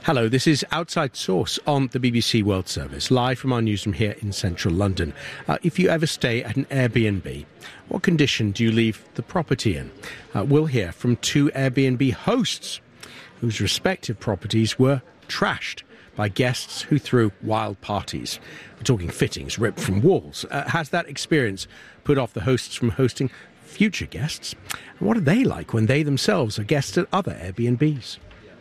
Hello, this is Outside Source on the BBC World Service, live from our newsroom here in central London. If you ever stay at an Airbnb, what condition do you leave the property in? We'll hear from two Airbnb hosts whose respective properties were trashed by guests who threw wild parties. We're talking fittings ripped from walls. Has that experience put off the hosts from hosting future guests? And what are they like when they themselves are guests at other Airbnbs?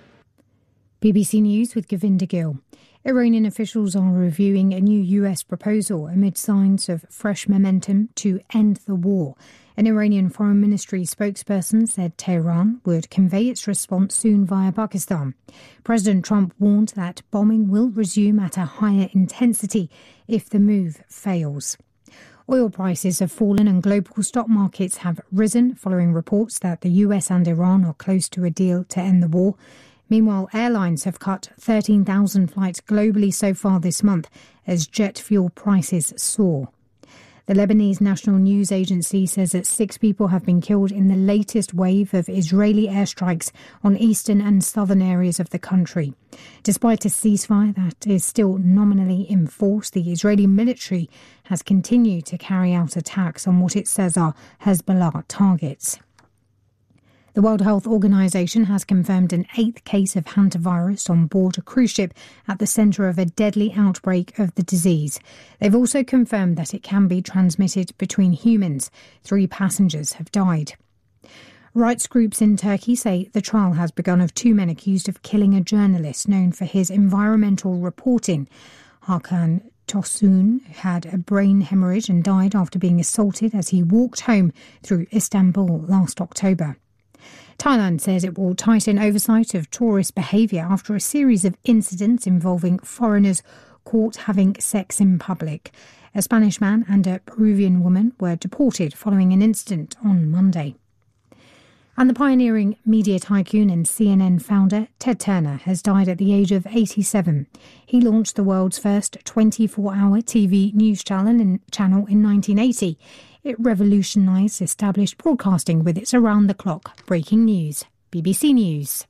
BBC News with Govinda Gill. Iranian officials are reviewing a new US proposal amid signs of fresh momentum to end the war. An Iranian Foreign Ministry spokesperson said Tehran would convey its response soon via Pakistan. President Trump warned that bombing will resume at a higher intensity if the move fails. Oil prices have fallen and global stock markets have risen following reports that the US and Iran are close to a deal to end the war. Meanwhile, airlines have cut 13,000 flights globally so far this month as jet fuel prices soar. The Lebanese National News Agency says that 6 people have been killed in the latest wave of Israeli airstrikes on eastern and southern areas of the country. Despite a ceasefire that is still nominally in force, the Israeli military has continued to carry out attacks on what it says are Hezbollah targets. The World Health Organization has confirmed an 8th case of hantavirus on board a cruise ship at the centre of a deadly outbreak of the disease. They've also confirmed that it can be transmitted between humans. 3 passengers have died. Rights groups in Turkey say the trial has begun of 2 men accused of killing a journalist known for his environmental reporting. Hakan Tosun had a brain hemorrhage and died after being assaulted as he walked home through Istanbul last October. Thailand says it will tighten oversight of tourist behaviour after a series of incidents involving foreigners caught having sex in public. A Spanish man and a Peruvian woman were deported following an incident on Monday. And the pioneering media tycoon and CNN founder Ted Turner has died at the age of 87. He launched the world's first 24-hour TV news channel in 1980. It revolutionised established broadcasting with its around-the-clock breaking news. BBC News.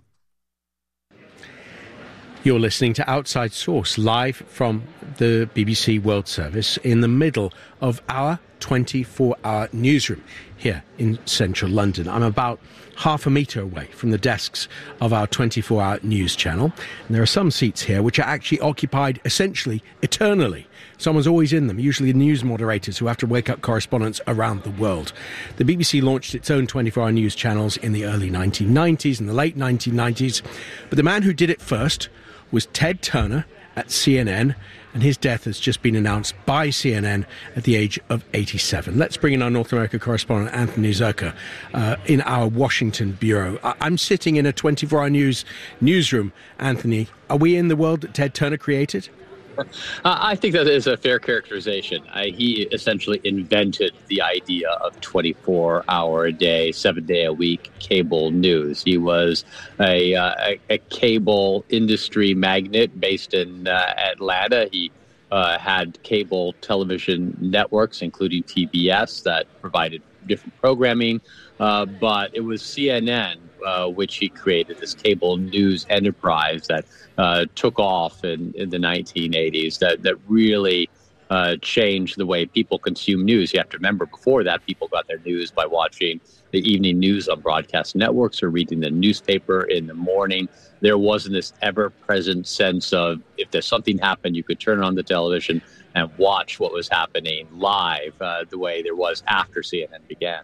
You're listening to Outside Source, live from the BBC World Service in the middle of our 24-hour newsroom here in central London. I'm about half a metre away from the desks of our 24-hour news channel. And there are some seats here which are actually occupied essentially eternally. Someone's always in them, usually news moderators who have to wake up correspondents around the world. The BBC launched its own 24-hour news channels in the early 1990s and the late 1990s. But the man who did it first was Ted Turner at CNN, and his death has just been announced by CNN at the age of 87. Let's bring in our North America correspondent, Anthony Zerka, in our Washington bureau. I'm sitting in a 24-hour newsroom. Anthony, are we in the world that Ted Turner created? I think that is a fair characterization. He essentially invented the idea of 24-hour-a-day, 7-day-a-week cable news. He was a cable industry magnate based in Atlanta. He had cable television networks, including TBS, that provided different programming. But it was CNN, which he created, this cable news enterprise that took off in the 1980s, that really changed the way people consume news. You have to remember, before that, people got their news by watching the evening news on broadcast networks or reading the newspaper in the morning. There wasn't this ever-present sense of, if there's something happened, you could turn on the television and watch what was happening live, the way there was after CNN began.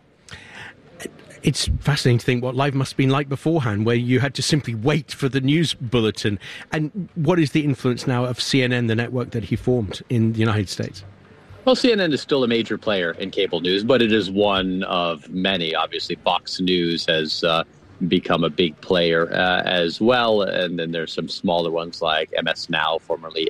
It's fascinating to think what life must have been like beforehand, where you had to simply wait for the news bulletin. And what is the influence now of CNN, the network that he formed in the United States? Well, CNN is still a major player in cable news, but it is one of many. Obviously, Fox News has become a big player as well. And then there's some smaller ones like MS Now, formerly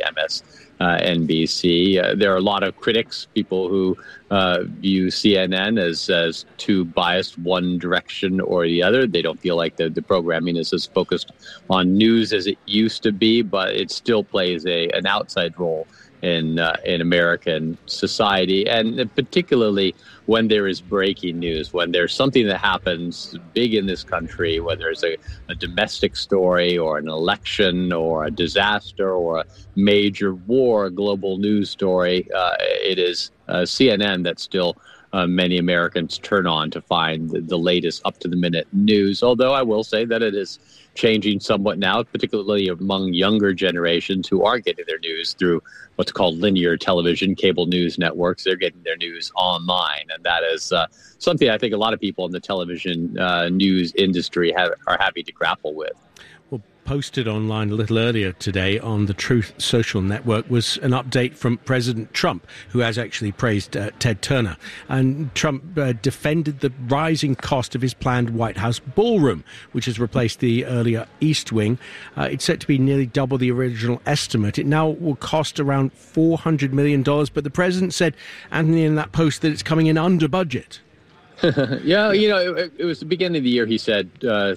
MSNBC. There are a lot of critics, people who view CNN as too biased one direction or the other. They don't feel like the programming is as focused on news as it used to be, but it still plays an outside role in American society, and particularly when there is breaking news, when there's something that happens big in this country, whether it's a domestic story or an election or a disaster or a major war, a global news story, it is CNN that still many Americans turn on to find the latest up-to-the-minute news, although I will say that it is changing somewhat now, particularly among younger generations who are getting their news through what's called linear television, cable news networks. They're getting their news online, and that is something I think a lot of people in the television news industry are having to grapple with. Posted online a little earlier today on the Truth social network was an update from President Trump, who has actually praised Ted Turner. And Trump defended the rising cost of his planned White House ballroom, which has replaced the earlier East Wing. It's set to be nearly double the original estimate. It now will cost around $400 million. But the president said, Anthony, in that post, that it's coming in under budget. Yeah, it was the beginning of the year. He said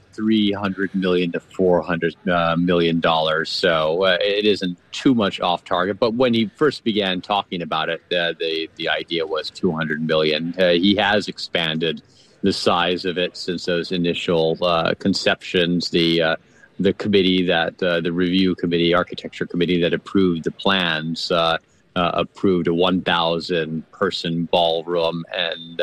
$300 million to $400 million. So it isn't too much off target. But when he first began talking about it, the idea was $200 million. He has expanded the size of it since those initial conceptions. The committee the review committee, architecture committee that approved the plans approved a 1,000 person ballroom and.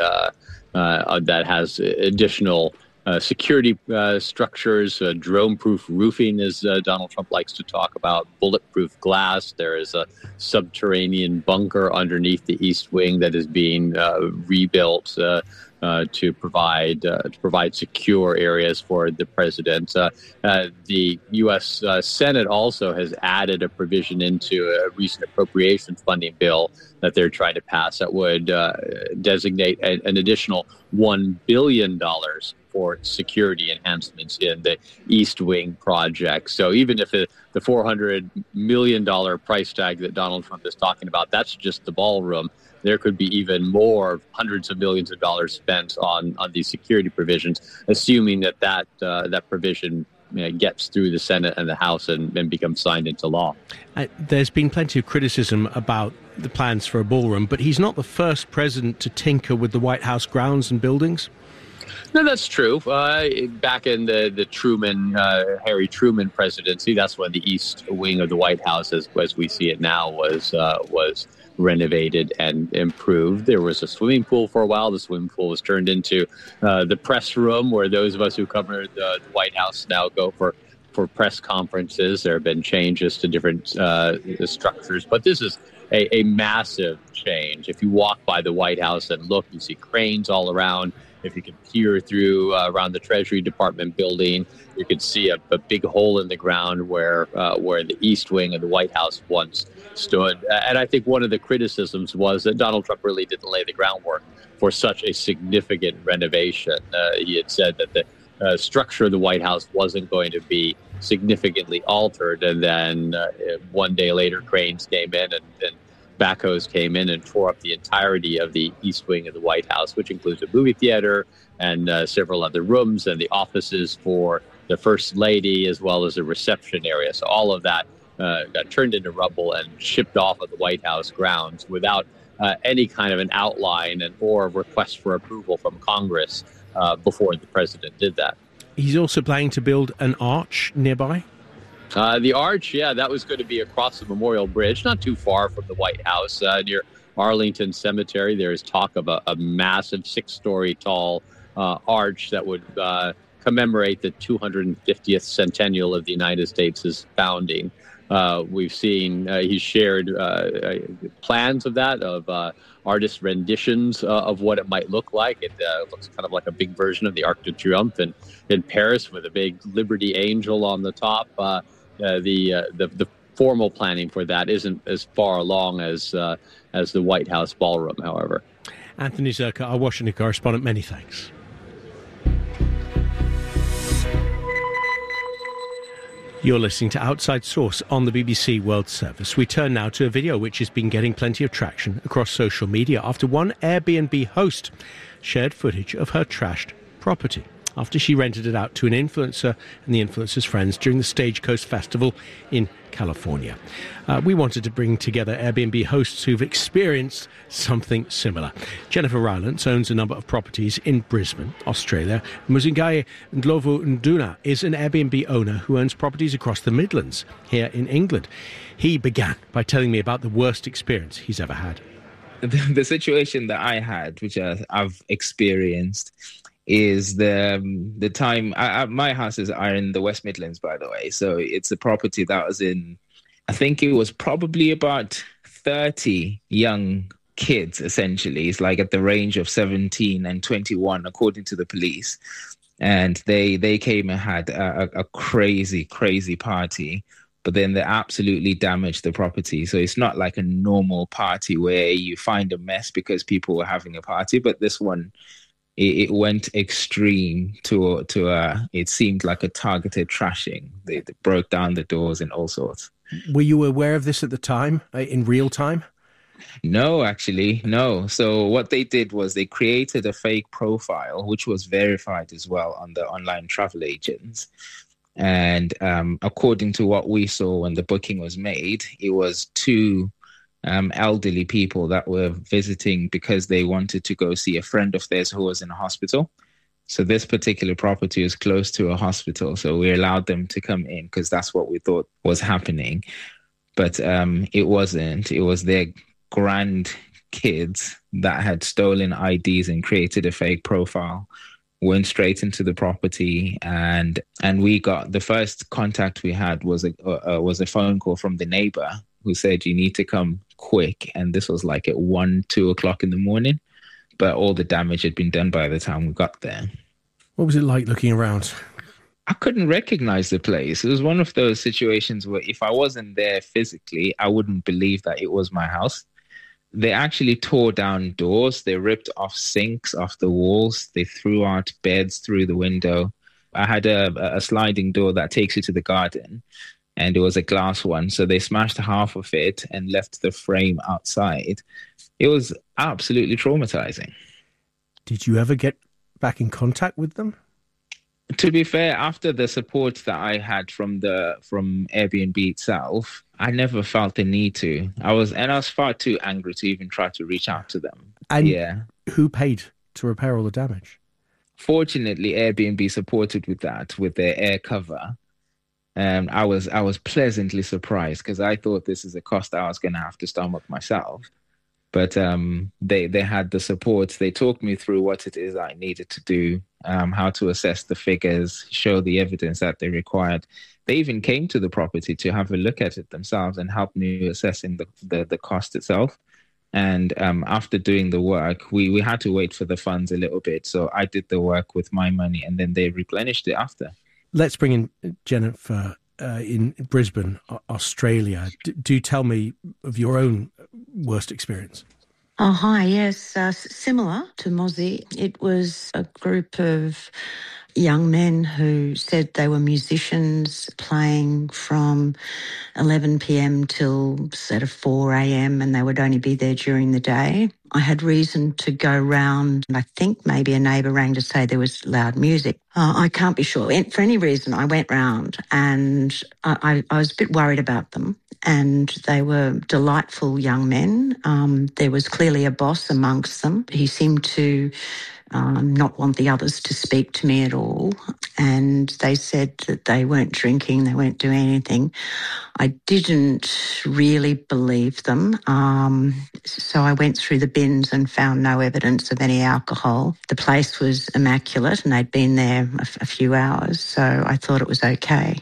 That has additional security structures, drone-proof roofing, as Donald Trump likes to talk about, bulletproof glass. There is a subterranean bunker underneath the East Wing that is being rebuilt to provide secure areas for the president. The U.S. Senate also has added a provision into a recent appropriations funding bill that they're trying to pass that would designate an additional $1 billion for security enhancements in the East Wing project. So even if the $400 million price tag that Donald Trump is talking about, that's just the ballroom, there could be even more hundreds of millions of dollars spent on these security provisions, assuming that provision gets through the Senate and the House and becomes signed into law. There's been plenty of criticism about the plans for a ballroom, but he's not the first president to tinker with the White House grounds and buildings. No, that's true. Back in the Harry Truman presidency, that's when the East Wing of the White House, as we see it now, was renovated and improved. There was a swimming pool for a while. The swimming pool was turned into the press room, where those of us who cover the White House now go for press conferences. There have been changes to different structures, but this is a massive change. If you walk by the White House and look, you see cranes all around. If you can peer through around the Treasury Department building, you can see a big hole in the ground where the East Wing of the White House once stood. And I think one of the criticisms was that Donald Trump really didn't lay the groundwork for such a significant renovation. He had said that the structure of the White House wasn't going to be significantly altered. And then one day later, cranes came in and backhoes came in and tore up the entirety of the East Wing of the White House, which includes a movie theater and several other rooms and the offices for the First Lady, as well as a reception area. So all of that got turned into rubble and shipped off of the White House grounds without any kind of an outline or a request for approval from Congress before the president did that. He's also planning to build an arch nearby. The arch, that was going to be across the Memorial Bridge, not too far from the White House, near Arlington Cemetery. There is talk of a massive 6-story tall arch that would commemorate the 250th centennial of the United States' founding. We've seen he's shared plans of that, of artist renditions of what it might look like. It looks kind of like a big version of the Arc de Triomphe in Paris, with a big Liberty Angel on the top. The formal planning for that isn't as far along as the White House ballroom, however. Anthony Zurcher, our Washington correspondent, many thanks. You're listening to Outside Source on the BBC World Service. We turn now to a video which has been getting plenty of traction across social media after one Airbnb host shared footage of her trashed property. after she rented it out to an influencer and the influencer's friends during the Stagecoast Festival in California. We wanted to bring together Airbnb hosts who've experienced something similar. Jennifer Rylance owns a number of properties in Brisbane, Australia. Muzingaye Ndlovu Nduna is an Airbnb owner who owns properties across the Midlands here in England. He began by telling me about the worst experience he's ever had. The situation that I had, which I've experienced, is the time. My houses are in the West Midlands, by the way. So it's a property that was in, I think it was probably about 30 young kids, essentially. It's like at the range of 17 and 21, according to the police. And they came and had a crazy, crazy party. But then they absolutely damaged the property. So it's not like a normal party where you find a mess because people were having a party. But this one, it went extreme to it seemed like a targeted trashing. They broke down the doors and all sorts. Were you aware of this at the time, in real time? No, actually, no. So what they did was they created a fake profile, which was verified as well on the online travel agents. And according to what we saw when the booking was made, it was two elderly people that were visiting because they wanted to go see a friend of theirs who was in a hospital. So this particular property is close to a hospital. So we allowed them to come in because that's what we thought was happening. But it wasn't. It was their grandkids that had stolen IDs and created a fake profile, went straight into the property, and we got the first contact we had was a phone call from the neighbor who said you need to come quick, and this was like at 1-2 o'clock in the morning, but all the damage had been done by the time we got there. What was it like looking around? I couldn't recognize the place. It was one of those situations where if I wasn't there physically, I wouldn't believe that it was my house. They actually tore down doors. They ripped off sinks off the walls. They threw out beds through the window. I had a sliding door that takes you to the garden, and it was a glass one. So they smashed half of it and left the frame outside. It was absolutely traumatizing. Did you ever get back in contact with them? To be fair, after the support that I had from Airbnb itself, I never felt the need to. I was far too angry to even try to reach out to them. And who paid to repair all the damage? Fortunately, Airbnb supported with that, with their air cover. And I was pleasantly surprised because I thought this is a cost I was going to have to stomach myself. But they had the support. They talked me through what it is I needed to do, how to assess the figures, show the evidence that they required. They even came to the property to have a look at it themselves and help me assessing the cost itself. And after doing the work, we had to wait for the funds a little bit. So I did the work with my money and then they replenished it after. Let's bring in Jennifer in Brisbane, Australia. Do tell me of your own worst experience. Oh, hi. Yes, similar to Mozzie. It was a group of young men who said they were musicians playing from 11 p.m. till sort of 4 a.m. and they would only be there during the day. I had reason to go round, and I think maybe a neighbour rang to say there was loud music. I can't be sure. For any reason, I went round and I was a bit worried about them. And they were delightful young men. There was clearly a boss amongst them. He seemed to not want the others to speak to me at all. And they said that they weren't drinking, they weren't doing anything. I didn't really believe them. So I went through the bins and found no evidence of any alcohol. The place was immaculate and they'd been there a few hours, so I thought it was okay.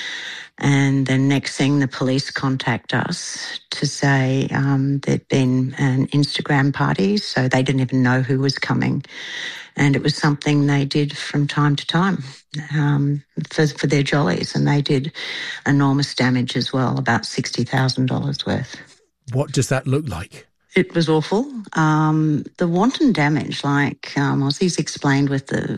And the next thing, the police contact us to say there'd been an Instagram party, so they didn't even know who was coming. And it was something they did from time to time for their jollies, and they did enormous damage as well, about $60,000 worth. What does that look like? It was awful. The wanton damage, like Aussie's explained, with the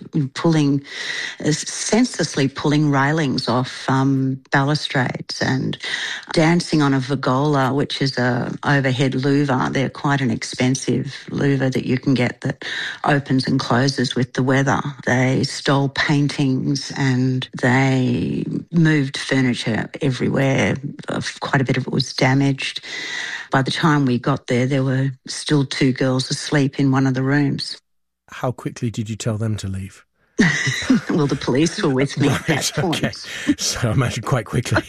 senselessly pulling railings off balustrades and dancing on a vagola, which is a overhead louver. They're quite an expensive louver that you can get that opens and closes with the weather. They stole paintings and they moved furniture everywhere. Quite a bit of it was damaged. By the time we got there were still 2 girls asleep in one of the rooms. How quickly did you tell them to leave? Well, the police were with me at that point. Okay. So I imagine quite quickly.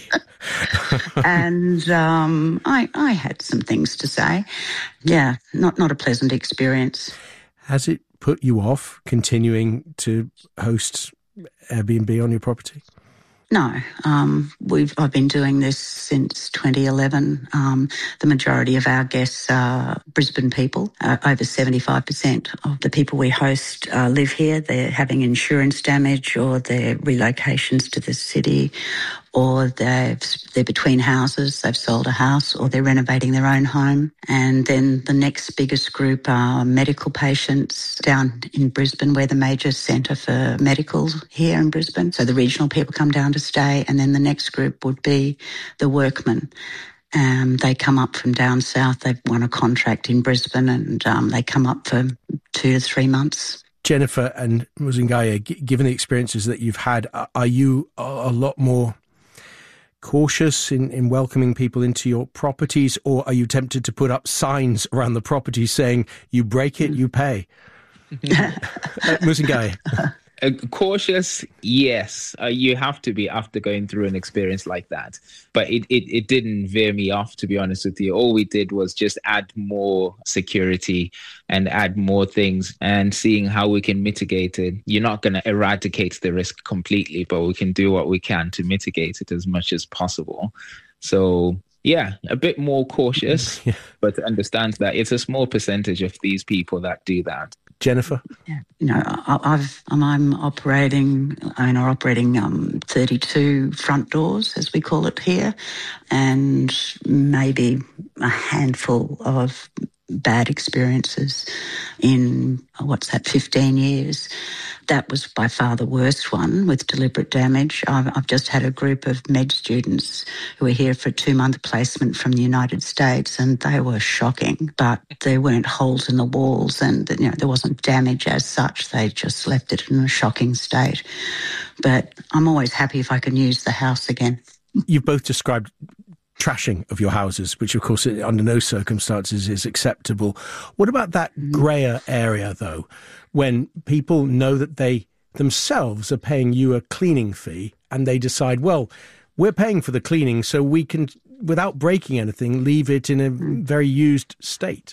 And I had some things to say. Yeah, not a pleasant experience. Has it put you off continuing to host Airbnb on your property? No, I've been doing this since 2011. The majority of our guests are Brisbane people. Over 75% of the people we host live here. They're having insurance damage, or their relocations to the city, or they're between houses, they've sold a house, or they're renovating their own home. And then the next biggest group are medical patients down in Brisbane. We're the major centre for medical here in Brisbane. So the regional people come down to stay, and then the next group would be the workmen. They come up from down south. They've won a contract in Brisbane, and they come up for 2 to 3 months. Jennifer and Muzingaya, given the experiences that you've had, are you a lot more cautious in welcoming people into your properties, or are you tempted to put up signs around the property saying, you break it, you pay? Muzingaya. Cautious, yes. You have to be after going through an experience like that. But it didn't veer me off, to be honest with you. All we did was just add more security and add more things and seeing how we can mitigate it. You're not going to eradicate the risk completely, but we can do what we can to mitigate it as much as possible. So yeah, a bit more cautious, but understand that it's a small percentage of these people that do that. Jennifer? Yeah. I'm operating 32 front doors, as we call it here, and maybe a handful of bad experiences in, 15 years. That was by far the worst one, with deliberate damage. I've just had a group of med students who were here for a 2-month placement from the United States, and they were shocking. But there weren't holes in the walls, and there wasn't damage as such. They just left it in a shocking state. But I'm always happy if I can use the house again. You've both described trashing of your houses, which of course under no circumstances is acceptable. What about that greyer area, though, when people know that they themselves are paying you a cleaning fee and they decide, well, we're paying for the cleaning so we can, without breaking anything, leave it in a very used state?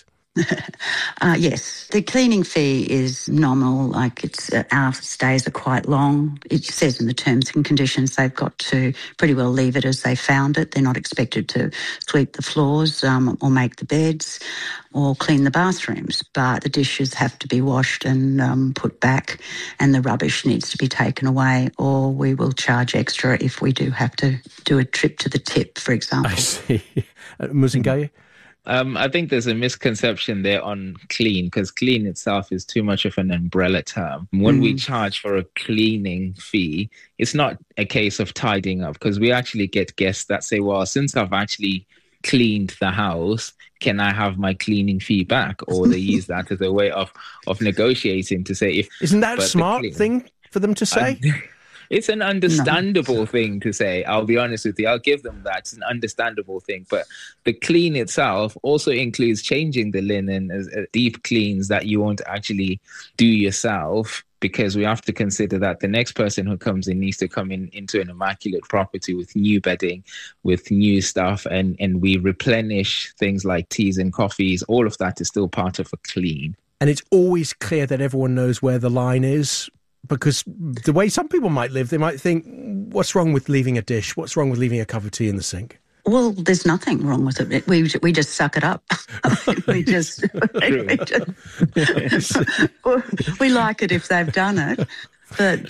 Yes, the cleaning fee is nominal. Like our stays are quite long. It says in the terms and conditions they've got to pretty well leave it as they found it. They're not expected to sweep the floors or make the beds or clean the bathrooms, but the dishes have to be washed and put back, and the rubbish needs to be taken away, or we will charge extra if we do have to do a trip to the tip, for example. I see. Muzingaya? I think there's a misconception there on clean, because clean itself is too much of an umbrella term. When we charge for a cleaning fee, it's not a case of tidying up, because we actually get guests that say, well, since I've actually cleaned the house, can I have my cleaning fee back? Or they use that as a way of negotiating to say, if isn't that a smart thing for them to say? It's an understandable thing to say. I'll be honest with you. I'll give them that. It's an understandable thing. But the clean itself also includes changing the linen, as deep cleans that you won't actually do yourself, because we have to consider that the next person who comes in needs to come into an immaculate property with new bedding, with new stuff, and we replenish things like teas and coffees. All of that is still part of a clean. And it's always clear that everyone knows where the line is. Because the way some people might live, they might think, what's wrong with leaving a dish? What's wrong with leaving a cup of tea in the sink? Well, there's nothing wrong with it. We just suck it up. we like it if they've done it. But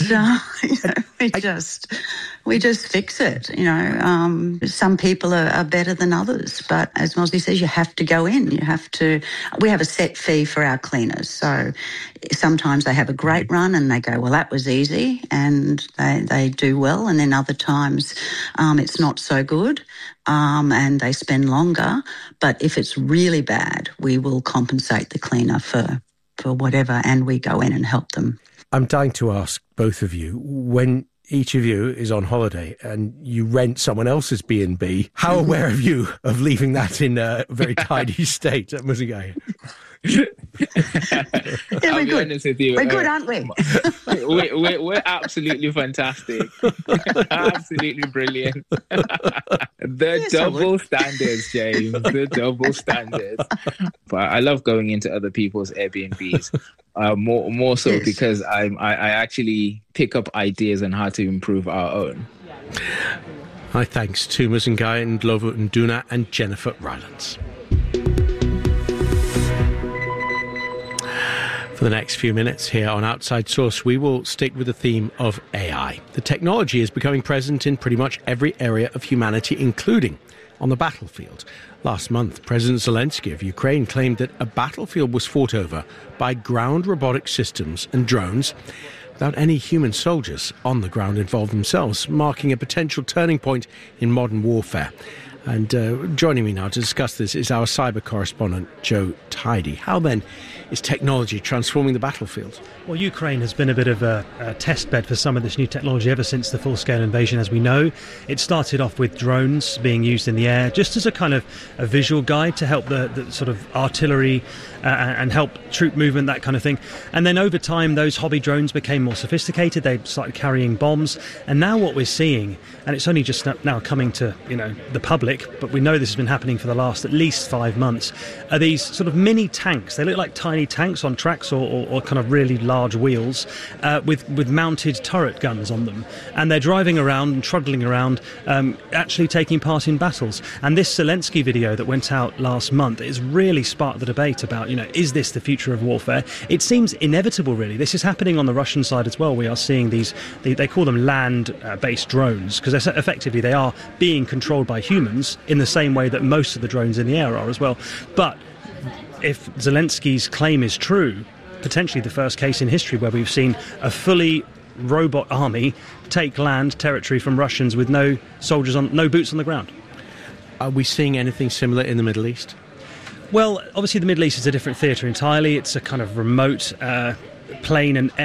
we just fix it. Some people are better than others, but as Mozzie says, you have to go in. We have a set fee for our cleaners, so sometimes they have a great run and they go, well, that was easy, and they do well, and then other times it's not so good. And they spend longer. But if it's really bad, we will compensate the cleaner for whatever, and we go in and help them. I'm dying to ask both of you, when each of you is on holiday and you rent someone else's B&B, how aware are you of leaving that in a very tidy state at Muzigaya? We're good. We're good, aren't we? We're absolutely fantastic. Absolutely brilliant. The double standards, James. The double standards. But I love going into other people's Airbnbs. More so because I actually pick up ideas on how to improve our own. My thanks to Muzigaya and Ndlovu Nduna and Jennifer Rylance. For the next few minutes here on Outside Source, we will stick with the theme of AI. The technology is becoming present in pretty much every area of humanity, including on the battlefield. Last month, President Zelensky of Ukraine claimed that a battlefield was fought over by ground robotic systems and drones without any human soldiers on the ground involved themselves, marking a potential turning point in modern warfare. And joining me now to discuss this is our cyber correspondent, Joe Tidy. How then is technology transforming the battlefield? Well, Ukraine has been a bit of a test bed for some of this new technology ever since the full-scale invasion, as we know. It started off with drones being used in the air, just as a kind of a visual guide to help the sort of artillery and help troop movement, that kind of thing. And then over time, those hobby drones became more sophisticated. They started carrying bombs. And now what we're seeing, and it's only just now coming to the public, but we know this has been happening for the last at least 5 months, are these sort of mini tanks. They look like tiny tanks on tracks or kind of really large wheels with mounted turret guns on them. And they're driving around and trundling around, actually taking part in battles. And this Zelensky video that went out last month has really sparked the debate about, is this the future of warfare? It seems inevitable, really. This is happening on the Russian side as well. We are seeing these, they call them land-based drones, because effectively they are being controlled by humans in the same way that most of the drones in the air are as well. But if Zelensky's claim is true, potentially the first case in history where we've seen a fully robot army take land territory from Russians with no soldiers no boots on the ground. Are we seeing anything similar in the Middle East? Well, obviously the Middle East is a different theatre entirely. It's a kind of remote plane and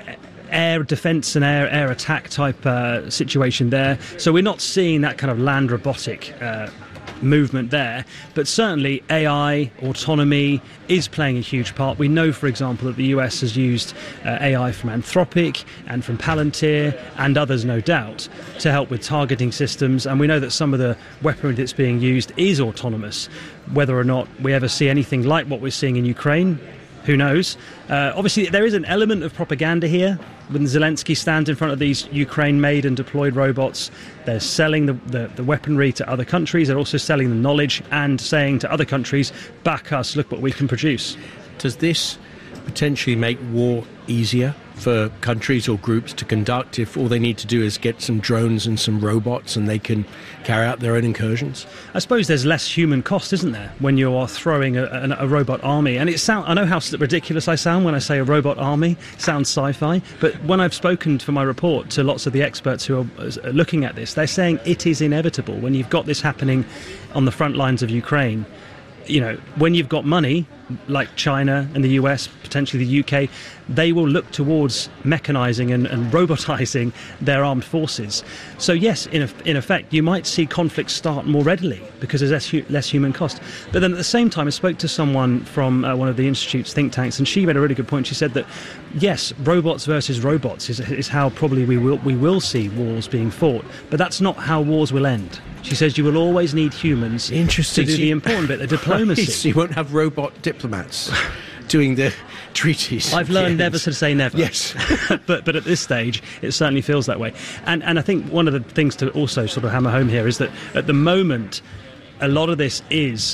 air defence and air attack type situation there. So we're not seeing that kind of land robotic movement there, but certainly AI, autonomy is playing a huge part. We know, for example, that the US has used AI from Anthropic and from Palantir and others, no doubt, to help with targeting systems, and we know that some of the weaponry that's being used is autonomous. Whether or not we ever see anything like what we're seeing in Ukraine, who knows? Obviously, there is an element of propaganda here. When Zelensky stands in front of these Ukraine-made and deployed robots, they're selling the weaponry to other countries. They're also selling the knowledge and saying to other countries, back us, look what we can produce. Does this potentially make war easier for countries or groups to conduct if all they need to do is get some drones and some robots and they can carry out their own incursions? I suppose there's less human cost, isn't there, when you are throwing a robot army? And I know how ridiculous I sound when I say a robot army. It sounds sci-fi. But when I've spoken for my report to lots of the experts who are looking at this, they're saying it is inevitable when you've got this happening on the front lines of Ukraine. When you've got money, like China and the US, potentially the UK, they will look towards mechanising and robotising their armed forces. So yes, in effect, you might see conflicts start more readily because there's less human cost. But then at the same time, I spoke to someone from one of the Institute's think tanks, and she made a really good point. She said that, yes, robots versus robots is how probably we will see wars being fought, but that's not how wars will end. She says you will always need humans to do the important bit, the diplomacy. So you won't have robot diplomats doing the treaties. I've learned never to say never. Yes. but at this stage, it certainly feels that way. And I think one of the things to also sort of hammer home here is that at the moment, a lot of this is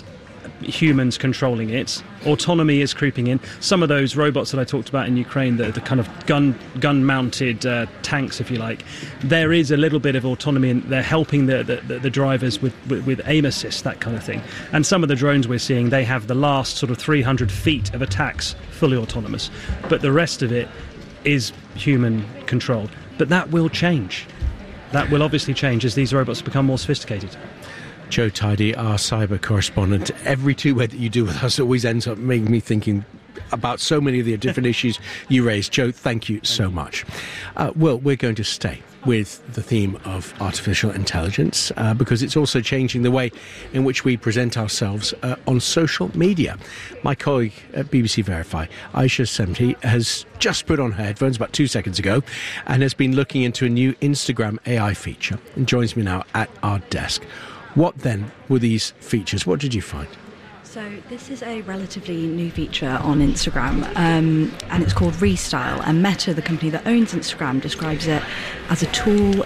humans controlling it. Autonomy is creeping in. Some of those robots that I talked about in Ukraine, the kind of gun-mounted tanks, if you like, there is a little bit of autonomy, and they're helping the drivers with aim assist, that kind of thing. And some of the drones we're seeing, they have the last sort of 300 feet of attacks fully autonomous, but the rest of it is human controlled. But that will change. That will obviously change as these robots become more sophisticated. Joe Tidy, our cyber correspondent. Every two-way that you do with us always ends up making me thinking about so many of the different issues you raised. Joe, thank you so much. Well, we're going to stay with the theme of artificial intelligence because it's also changing the way in which we present ourselves on social media. My colleague at BBC Verify, Aisha Semti, has just put on her headphones about 2 seconds ago and has been looking into a new Instagram AI feature and joins me now at our desk. What then were these features? What did you find? So this is a relatively new feature on Instagram, and it's called Restyle. And Meta, the company that owns Instagram, describes it as a tool.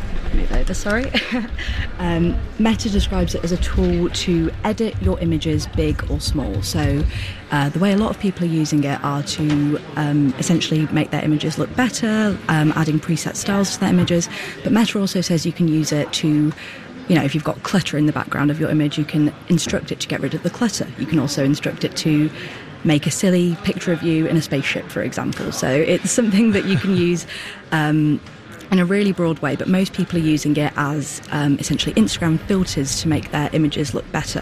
Meta describes it as a tool to edit your images, big or small. So the way a lot of people are using it are to essentially make their images look better, adding preset styles to their images. But Meta also says you can use it to, if you've got clutter in the background of your image, you can instruct it to get rid of the clutter. You can also instruct it to make a silly picture of you in a spaceship, for example. So it's something that you can use in a really broad way, but most people are using it as essentially Instagram filters to make their images look better.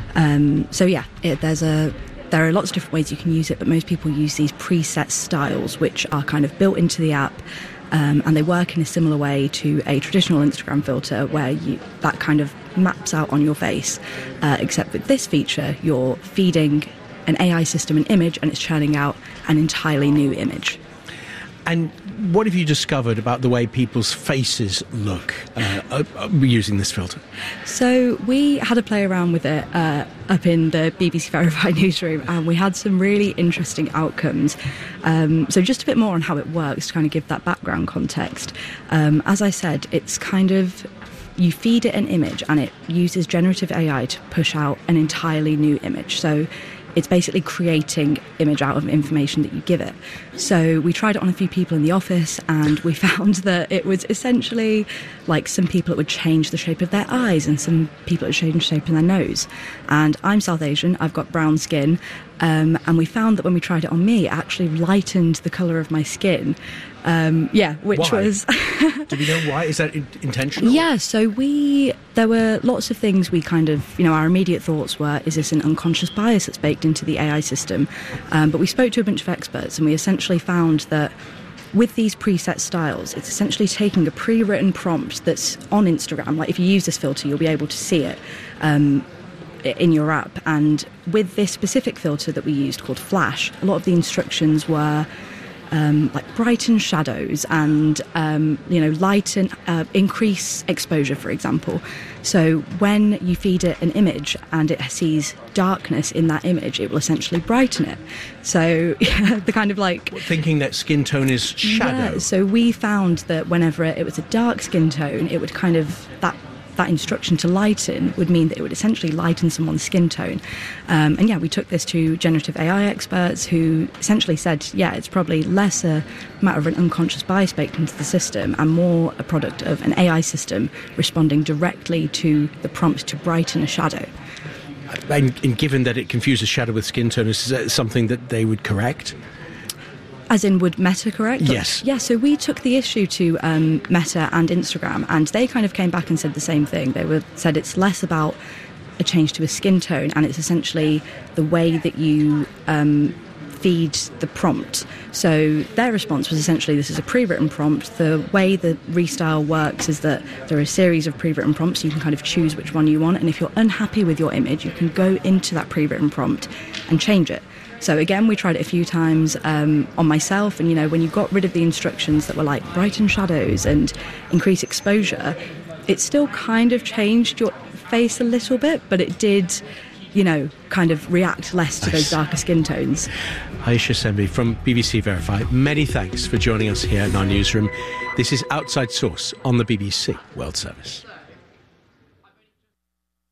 There are lots of different ways you can use it, but most people use these preset styles, which are kind of built into the app. And they work in a similar way to a traditional Instagram filter where that kind of maps out on your face. Except with this feature, you're feeding an AI system an image and it's churning out an entirely new image. And what have you discovered about the way people's faces look using this filter? So we had a play around with it up in the BBC Verify newsroom, and we had some really interesting outcomes. So just a bit more on how it works to kind of give that background context. As I said, it's kind of, you feed it an image and it uses generative AI to push out an entirely new image. So it's basically creating image out of information that you give it. So we tried it on a few people in the office, and we found that it was essentially like some people it would change the shape of their eyes, and some people it would change the shape in their nose. And I'm South Asian, I've got brown skin, and we found that when we tried it on me, it actually lightened the colour of my skin. Which why? Was... Do we know why? Is that intentional? Yeah, so there were lots of things we kind of, our immediate thoughts were, is this an unconscious bias that's baked into the AI system? But we spoke to a bunch of experts, and we essentially found that with these preset styles, it's essentially taking a pre-written prompt that's on Instagram. Like if you use this filter, you'll be able to see it in your app. And with this specific filter that we used called Flash, a lot of the instructions were like brighten shadows and lighten, increase exposure, for example. So when you feed it an image and it sees darkness in that image, it will essentially brighten it. So the kind of like thinking that skin tone is shadow. Yeah, so we found that whenever it was a dark skin tone, it would kind of that instruction to lighten would mean that it would essentially lighten someone's skin tone. We took this to generative AI experts who essentially said, it's probably less a matter of an unconscious bias baked into the system and more a product of an AI system responding directly to the prompt to brighten a shadow. And given that it confuses shadow with skin tone, is that something that they would correct? As in, would Meta correct? Yes. Yeah, so we took the issue to Meta and Instagram, and they kind of came back and said the same thing. They said it's less about a change to a skin tone, and it's essentially the way that you feed the prompt. So their response was essentially, this is a pre-written prompt. The way the Restyle works is that there are a series of pre-written prompts. You can kind of choose which one you want, and if you're unhappy with your image, you can go into that pre-written prompt and change it. So again, we tried it a few times on myself, and when you got rid of the instructions that were like brighten shadows and increase exposure, it still kind of changed your face a little bit, but it did, kind of react less to those darker skin tones. Aisha Sembi from BBC Verify, many thanks for joining us here in our newsroom. This is Outside Source on the BBC World Service.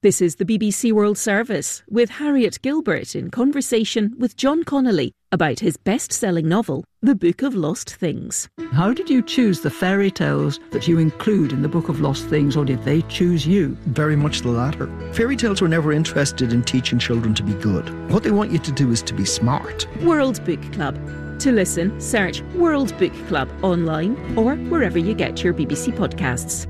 This is the BBC World Service with Harriet Gilbert in conversation with John Connolly about his best-selling novel, The Book of Lost Things. How did you choose the fairy tales that you include in the Book of Lost Things, or did they choose you? Very much the latter. Fairy tales were never interested in teaching children to be good. What they want you to do is to be smart. World Book Club. To listen, search World Book Club online or wherever you get your BBC podcasts.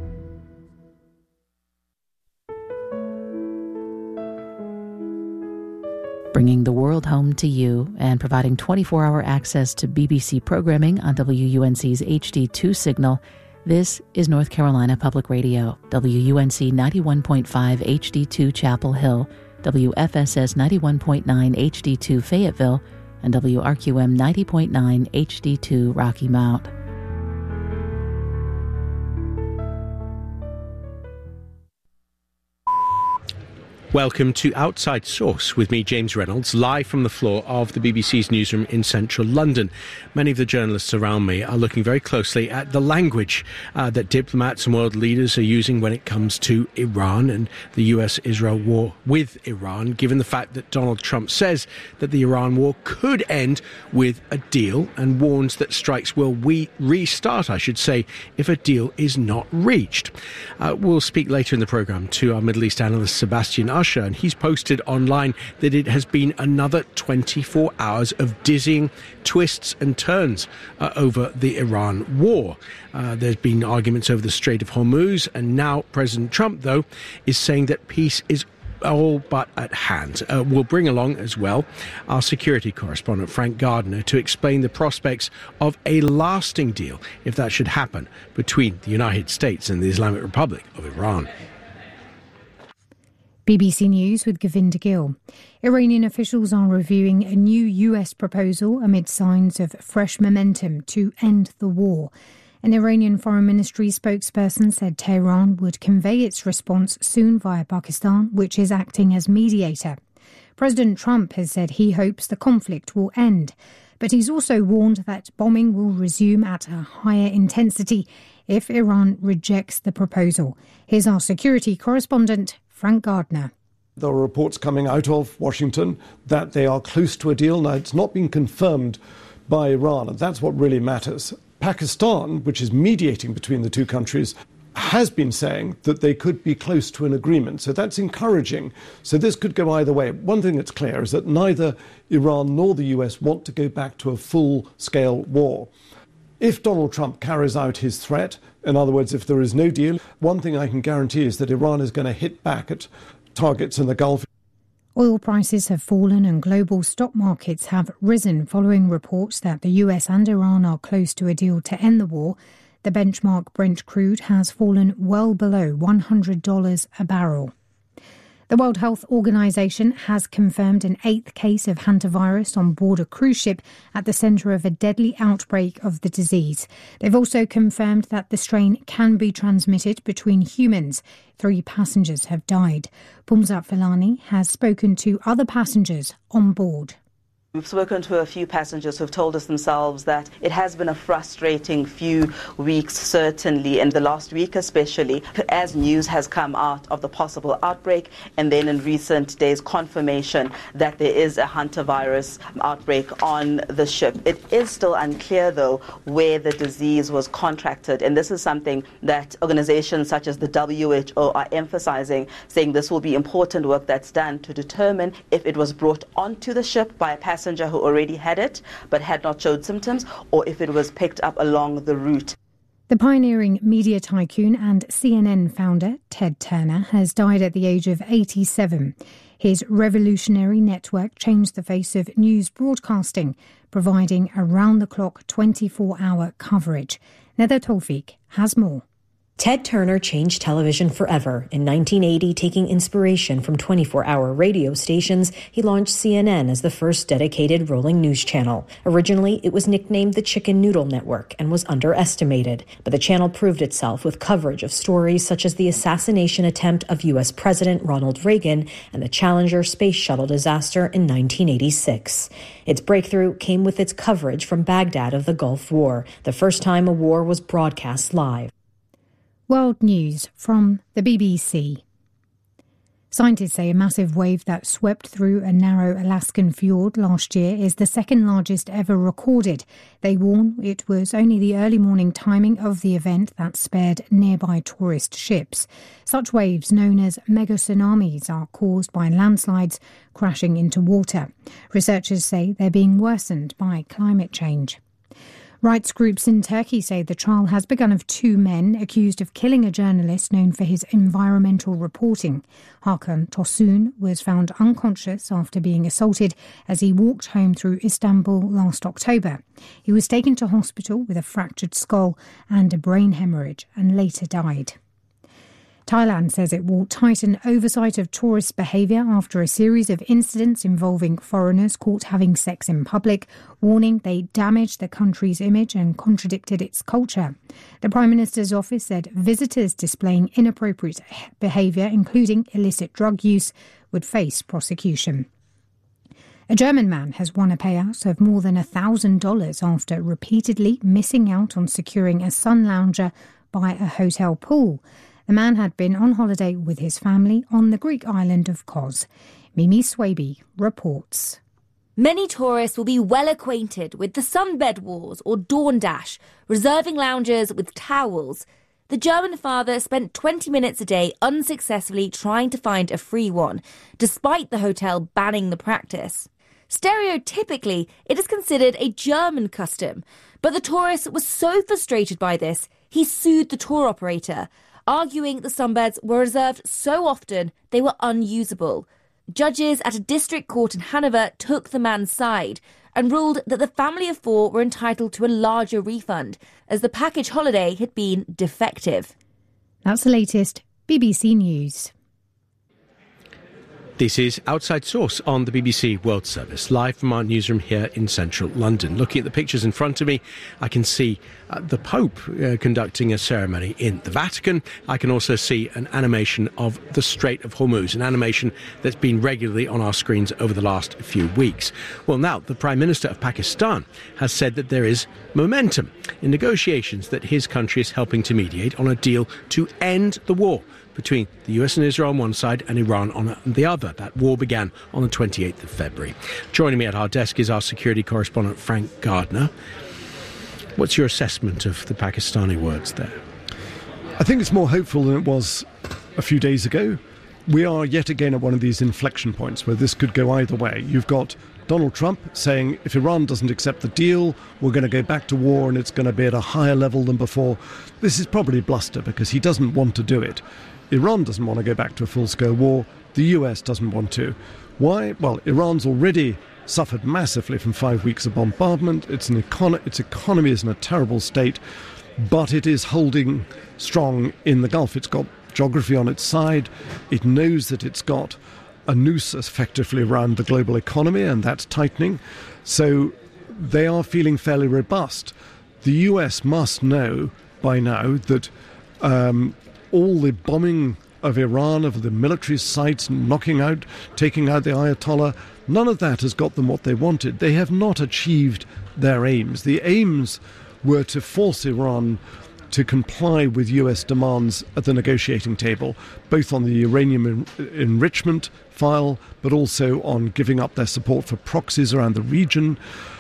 Bringing the world home to you and providing 24-hour access to BBC programming on WUNC's HD2 signal, this is North Carolina Public Radio, WUNC 91.5 HD2 Chapel Hill, WFSS 91.9 HD2 Fayetteville, and WRQM 90.9 HD2 Rocky Mount. Welcome to Outside Source with me, James Reynolds, live from the floor of the BBC's newsroom in central London. Many of the journalists around me are looking very closely at the language that diplomats and world leaders are using when it comes to Iran and the US-Israel war with Iran, given the fact that Donald Trump says that the Iran war could end with a deal and warns that strikes will restart, I should say, if a deal is not reached. We'll speak later in the programme to our Middle East analyst, Sebastian Usher, and he's posted online that it has been another 24 hours of dizzying twists and turns over the Iran war. There's been arguments over the Strait of Hormuz, and now President Trump, though, is saying that peace is all but at hand. We'll bring along as well our security correspondent, Frank Gardner, to explain the prospects of a lasting deal, if that should happen, between the United States and the Islamic Republic of Iran. BBC News with Govinda Gill. Iranian officials are reviewing a new US proposal amid signs of fresh momentum to end the war. An Iranian Foreign Ministry spokesperson said Tehran would convey its response soon via Pakistan, which is acting as mediator. President Trump has said he hopes the conflict will end, but he's also warned that bombing will resume at a higher intensity if Iran rejects the proposal. Here's our security correspondent, Frank Gardner. There are reports coming out of Washington that they are close to a deal. Now, it's not been confirmed by Iran, and that's what really matters. Pakistan, which is mediating between the two countries, has been saying that they could be close to an agreement. So that's encouraging. So this could go either way. One thing that's clear is that neither Iran nor the US want to go back to a full-scale war. If Donald Trump carries out his threat, in other words, if there is no deal, one thing I can guarantee is that Iran is going to hit back at targets in the Gulf. Oil prices have fallen and global stock markets have risen following reports that the US and Iran are close to a deal to end the war. The benchmark Brent crude has fallen well below $100 a barrel. The World Health Organization has confirmed an 8th case of hantavirus on board a cruise ship at the centre of a deadly outbreak of the disease. They've also confirmed that the strain can be transmitted between humans. 3 passengers have died. Pumzat Filani has spoken to other passengers on board. We've spoken to a few passengers who've told us themselves that it has been a frustrating few weeks, certainly, in the last week especially, as news has come out of the possible outbreak, and then in recent days confirmation that there is a hantavirus outbreak on the ship. It is still unclear, though, where the disease was contracted, and this is something that organizations such as the WHO are emphasizing, saying this will be important work that's done to determine if it was brought onto the ship by a passenger who already had it but had not showed symptoms, or if it was picked up along the route. The pioneering media tycoon and CNN founder, Ted Turner, has died at the age of 87. His revolutionary network changed the face of news broadcasting, providing around-the-clock 24-hour coverage. Nether Tawfiq has more. Ted Turner changed television forever. In 1980, taking inspiration from 24-hour radio stations, he launched CNN as the first dedicated rolling news channel. Originally, it was nicknamed the Chicken Noodle Network and was underestimated. But the channel proved itself with coverage of stories such as the assassination attempt of U.S. President Ronald Reagan and the Challenger space shuttle disaster in 1986. Its breakthrough came with its coverage from Baghdad of the Gulf War, the first time a war was broadcast live. World News from the BBC. Scientists say a massive wave that swept through a narrow Alaskan fjord last year is the second largest ever recorded. They warn it was only the early morning timing of the event that spared nearby tourist ships. Such waves, known as mega tsunamis, are caused by landslides crashing into water. Researchers say they're being worsened by climate change. Rights groups in Turkey say the trial has begun of two men accused of killing a journalist known for his environmental reporting. Hakan Tosun was found unconscious after being assaulted as he walked home through Istanbul last October. He was taken to hospital with a fractured skull and a brain hemorrhage and later died. Thailand says it will tighten oversight of tourist behaviour after a series of incidents involving foreigners caught having sex in public, warning they damaged the country's image and contradicted its culture. The Prime Minister's office said visitors displaying inappropriate behaviour, including illicit drug use, would face prosecution. A German man has won a payout of more than $1,000 after repeatedly missing out on securing a sun lounger by a hotel pool. The man had been on holiday with his family on the Greek island of Kos. Mimi Swaby reports. Many tourists will be well acquainted with the sunbed wars or dawn dash, reserving loungers with towels. The German father spent 20 minutes a day unsuccessfully trying to find a free one, despite the hotel banning the practice. Stereotypically, it is considered a German custom, but the tourist was so frustrated by this, he sued the tour operator, arguing the sunbeds were reserved so often they were unusable. Judges at a district court in Hanover took the man's side and ruled that the family of four were entitled to a larger refund, as the package holiday had been defective. That's the latest BBC News. This is Outside Source on the BBC World Service, live from our newsroom here in central London. Looking at the pictures in front of me, I can see the Pope conducting a ceremony in the Vatican. I can also see an animation of the Strait of Hormuz, an animation that's been regularly on our screens over the last few weeks. Well, now, the Prime Minister of Pakistan has said that there is momentum in negotiations that his country is helping to mediate on a deal to end the war between the US and Israel on one side and Iran on the other. That war began on the 28th of February. Joining me at our desk is our security correspondent, Frank Gardner. What's your assessment of the Pakistani words there? I think it's more hopeful than it was a few days ago. We are yet again at one of these inflection points where this could go either way. You've got Donald Trump saying if Iran doesn't accept the deal, we're going to go back to war and it's going to be at a higher level than before. This is probably bluster because he doesn't want to do it. Iran doesn't want to go back to a full-scale war. The US doesn't want to. Why? Well, Iran's already suffered massively from 5 weeks of bombardment. Its economy is in a terrible state, but it is holding strong in the Gulf. It's got geography on its side. It knows that it's got a noose effectively around the global economy, and that's tightening. So they are feeling fairly robust. The US must know by now that all the bombing of Iran, of the military sites, taking out the Ayatollah, none of that has got them what they wanted. They have not achieved their aims. The aims were to force Iran to comply with US demands at the negotiating table, both on the uranium enrichment file, but also on giving up their support for proxies around the region,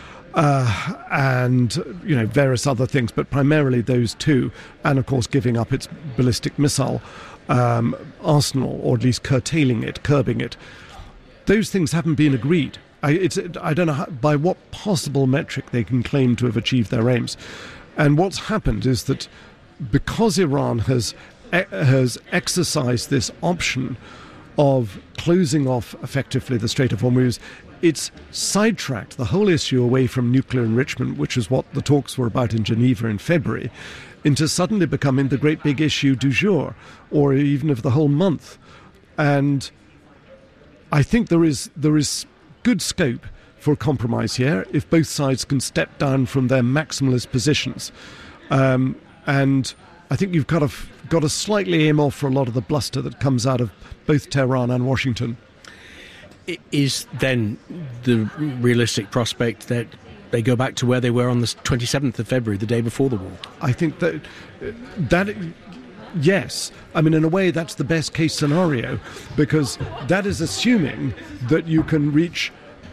and various other things, but primarily those two, and of course giving up its ballistic missile arsenal, or at least curtailing it, curbing it. Those things haven't been agreed. I don't know by what possible metric they can claim to have achieved their aims. And what's happened is that because Iran has exercised this option of closing off effectively the Strait of Hormuz, it's sidetracked the whole issue away from nuclear enrichment, which is what the talks were about in Geneva in February, into suddenly becoming the great big issue du jour, or even of the whole month. And I think there is good scope for compromise here if both sides can step down from their maximalist positions. And I think you've got to slightly aim off for a lot of the bluster that comes out of both Tehran and Washington. Is then the realistic prospect that they go back to where they were on the 27th of February, the day before the war? I think that Yes. I mean, in a way, that's the best case scenario, because that is assuming that you can reach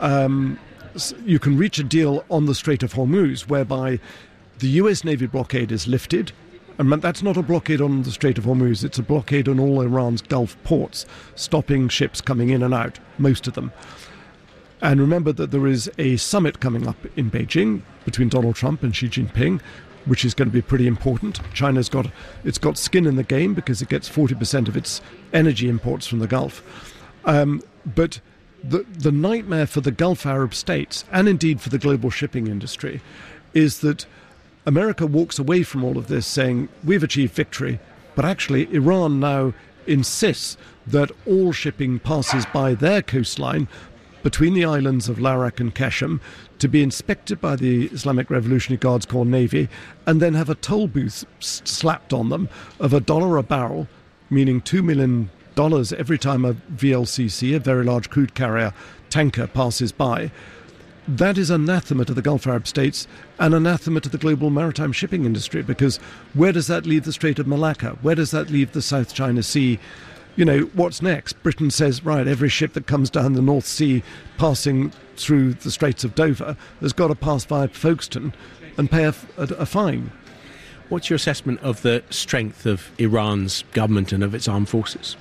a deal on the Strait of Hormuz, whereby the US Navy blockade is lifted. And that's not a blockade on the Strait of Hormuz, it's a blockade on all Iran's Gulf ports, stopping ships coming in and out, most of them. And remember that there is a summit coming up in Beijing between Donald Trump and Xi Jinping, which is going to be pretty important. China's got skin in the game because it gets 40% of its energy imports from the Gulf. But the nightmare for the Gulf Arab states, and indeed for the global shipping industry, is that America walks away from all of this saying, we've achieved victory, but actually Iran now insists that all shipping passes by their coastline between the islands of Larak and Qashm to be inspected by the Islamic Revolutionary Guards Corps Navy, and then have a toll booth slapped on them of $1 a barrel, meaning $2 million every time a VLCC, a very large crude carrier tanker, passes by. That is anathema to the Gulf Arab states and anathema to the global maritime shipping industry, because where does that leave the Strait of Malacca? Where does that leave the South China Sea? You know, what's next? Britain says, right, every ship that comes down the North Sea passing through the Straits of Dover has got to pass via Folkestone and pay a fine. What's your assessment of the strength of Iran's government and of its armed forces?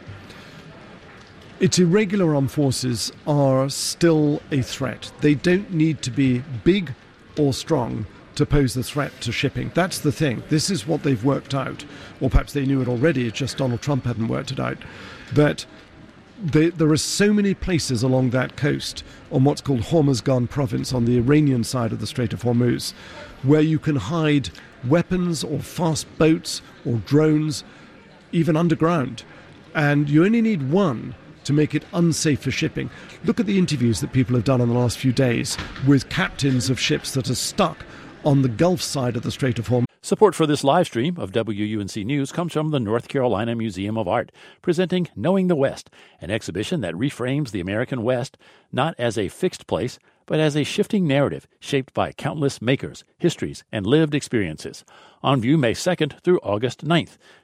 Its irregular armed forces are still a threat. They don't need to be big or strong to pose the threat to shipping. That's the thing. This is what they've worked out. Or perhaps they knew it already, it's just Donald Trump hadn't worked it out. That there are so many places along that coast, on what's called Hormuzgan province, on the Iranian side of the Strait of Hormuz, where you can hide weapons or fast boats or drones, even underground. And you only need one to make it unsafe for shipping. Look at the interviews that people have done in the last few days with captains of ships that are stuck on the Gulf side of the Strait of Hormuz. Support for this live stream of WUNC News comes from the North Carolina Museum of Art, presenting Knowing the West, an exhibition that reframes the American West not as a fixed place, but as a shifting narrative shaped by countless makers, histories, and lived experiences. On view May 2nd through August 9th.